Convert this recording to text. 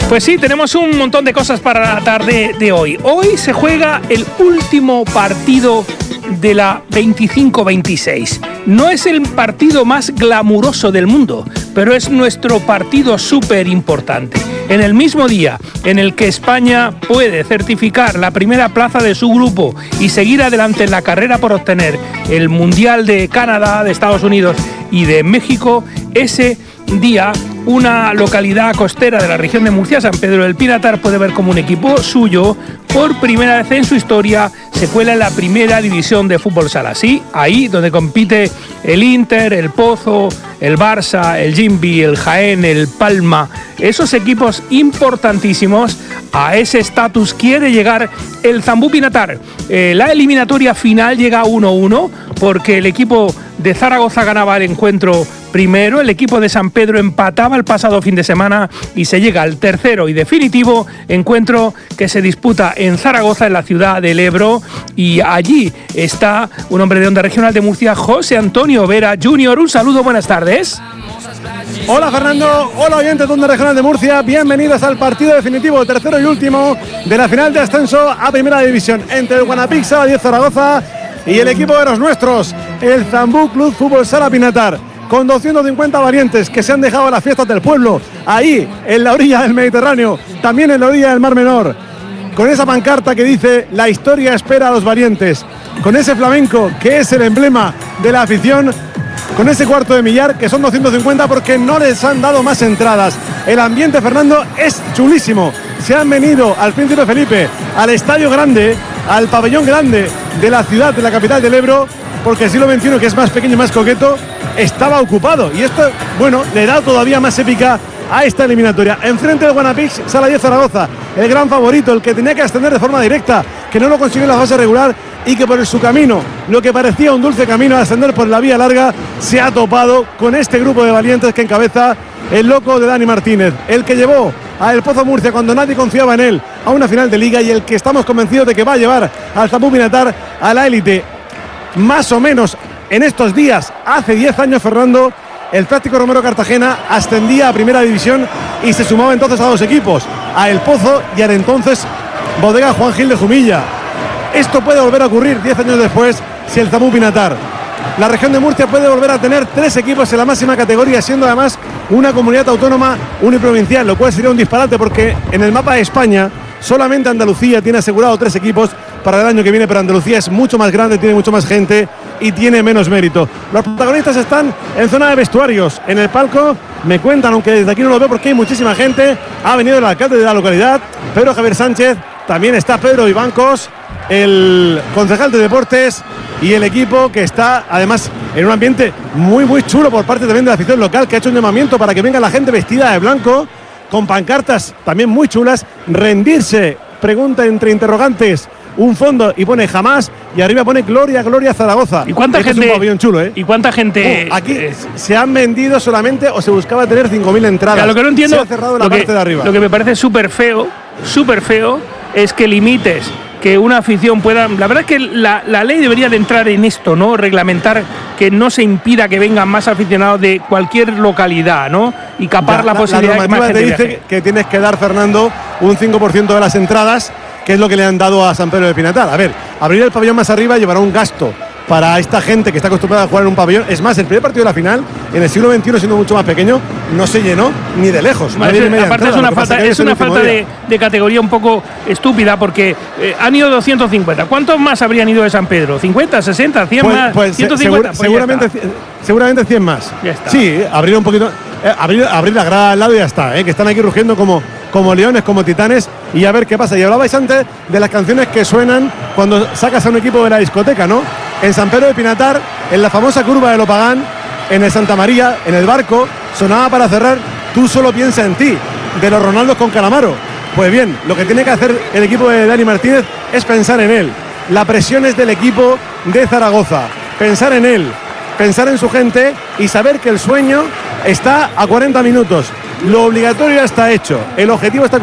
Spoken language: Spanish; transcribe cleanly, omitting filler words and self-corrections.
Pues sí, tenemos un montón de cosas para la tarde de hoy. Hoy se juega el último partido de la 25-26. No es el partido más glamuroso del mundo, pero es nuestro partido súper importante. En el mismo día en el que España puede certificar la primera plaza de su grupo y seguir adelante en la carrera por obtener el Mundial de Canadá, de Estados Unidos y de México, ese día una localidad costera de la región de Murcia, San Pedro del Pinatar, puede ver como un equipo suyo por primera vez en su historia se cuela en la primera división de fútbol sala. Sí, ahí donde compite el Inter, el Pozo, el Barça, el Jimbi, el Jaén, el Palma, esos equipos importantísimos. A ese estatus quiere llegar el Zambú Pinatar. La eliminatoria final llega 1-1 porque el equipo de Zaragoza ganaba el encuentro primero, el equipo de San Pedro empataba el pasado fin de semana y se llega al tercero y definitivo encuentro que se disputa en Zaragoza, en la ciudad del Ebro, y allí está un hombre de Onda Regional de Murcia, José Antonio Vera Jr. Un saludo, buenas tardes. Hola Fernando, hola oyentes de Onda Regional de Murcia, bienvenidos al partido definitivo, tercero y último de la final de ascenso a Primera División entre el Guanapix Sala 10 Zaragoza y el equipo de los nuestros, el Zambú Club Fútbol Sala Pinatar, con 250 valientes que se han dejado a las fiestas del pueblo, ahí en la orilla del Mediterráneo, también en la orilla del Mar Menor, con esa pancarta que dice la historia espera a los valientes, con ese flamenco que es el emblema de la afición, con ese cuarto de millar que son 250 porque no les han dado más entradas. El ambiente, Fernando, es chulísimo. Se han venido al Príncipe Felipe, al Estadio Grande, al pabellón grande de la ciudad, de la capital del Ebro, porque el siglo XXI, que es más pequeño y más coqueto, estaba ocupado. Y esto, bueno, le da todavía más épica a esta eliminatoria. Enfrente del Guanapix, Sala 10 Zaragoza, el gran favorito, el que tenía que ascender de forma directa, que no lo consiguió en la fase regular y que por su camino, lo que parecía un dulce camino a ascender por la vía larga, se ha topado con este grupo de valientes que encabeza el loco de Dani Martínez, el que llevó a El Pozo Murcia cuando nadie confiaba en él a una final de liga y el que estamos convencidos de que va a llevar al Zambú Pinatar a la élite. Más o menos en estos días, hace 10 años, Fernando, el Práctico Romero Cartagena ascendía a Primera División y se sumaba entonces a dos equipos, a El Pozo y al entonces Bodega Juan Gil de Jumilla. Esto puede volver a ocurrir 10 años después si el Zambú Pinatar. La región de Murcia puede volver a tener 3 equipos en la máxima categoría, siendo además una comunidad autónoma uniprovincial, lo cual sería un disparate porque en el mapa de España solamente Andalucía tiene asegurado 3 equipos para el año que viene, pero Andalucía es mucho más grande, tiene mucho más gente y tiene menos mérito. Los protagonistas están en zona de vestuarios, en el palco, me cuentan, aunque desde aquí no lo veo porque hay muchísima gente, ha venido el alcalde de la localidad, Pedro Javier Sánchez, también está Pedro Ibancos, el concejal de deportes y el equipo que está además en un ambiente muy muy chulo por parte también de la afición local, que ha hecho un llamamiento para que venga la gente vestida de blanco, con pancartas también muy chulas, rendirse, pregunta entre interrogantes, un fondo y pone jamás y arriba pone Gloria, Gloria Zaragoza. ¿Y cuánta gente? Es un pabellón chulo, ¿eh? ¿Y cuánta gente? Aquí se han vendido solamente o se buscaba tener 5.000 entradas. Lo que no entiendo, se ha cerrado la parte de arriba. Lo que me parece súper feo, es que limites que una afición pueda... La verdad es que la ley debería de entrar en esto, ¿no? Reglamentar que no se impida que vengan más aficionados de cualquier localidad, ¿no? Y capar la posibilidad de que más gente te dice viaje. que tienes que dar, Fernando, un 5% de las entradas, que es lo que le han dado a San Pedro de Pinatar. A ver, abrir el pabellón más arriba llevará un gasto para esta gente que está acostumbrada a jugar en un pabellón. Es más, el primer partido de la final, en el siglo XXI, siendo mucho más pequeño, no se llenó ni de lejos. Aparte es una falta de categoría un poco estúpida porque han ido 250. ¿Cuántos más habrían ido de San Pedro? ¿50, 60, 100 más? Pues 150. Seguramente 100 más. Ya está. Sí, abrir un poquito, abrir la grada al lado y ya está, que están aquí rugiendo como leones, como titanes, y a ver qué pasa. Y hablabais antes de las canciones que suenan cuando sacas a un equipo de la discoteca, ¿no? En San Pedro de Pinatar, en la famosa curva de Lopagán, en el Santa María, en el Barco, sonaba para cerrar Tú solo piensa en ti, de los Ronaldos con Calamaro. Pues bien, lo que tiene que hacer el equipo de Dani Martínez es pensar en él. La presión es del equipo de Zaragoza. Pensar en él, pensar en su gente y saber que el sueño está a 40 minutos. Lo obligatorio ya está hecho. El objetivo está